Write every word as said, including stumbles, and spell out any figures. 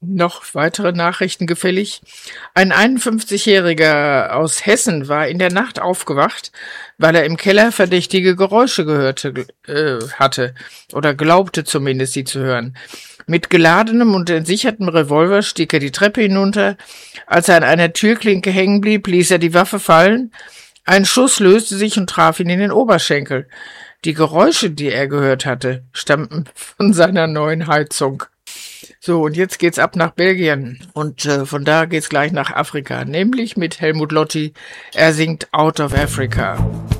Noch weitere Nachrichten gefällig. Ein einundfünfzigjähriger aus Hessen war in der Nacht aufgewacht, weil er im Keller verdächtige Geräusche gehörte, äh, hatte oder glaubte zumindest, sie zu hören. Mit geladenem und entsichertem Revolver stieg er die Treppe hinunter. Als er an einer Türklinke hängen blieb, ließ er die Waffe fallen. Ein Schuss löste sich und traf ihn in den Oberschenkel. Die Geräusche, die er gehört hatte, stammten von seiner neuen Heizung. So, und jetzt geht's ab nach Belgien und äh, von da geht's gleich nach Afrika, nämlich mit Helmut Lotti. Er singt Out of Africa.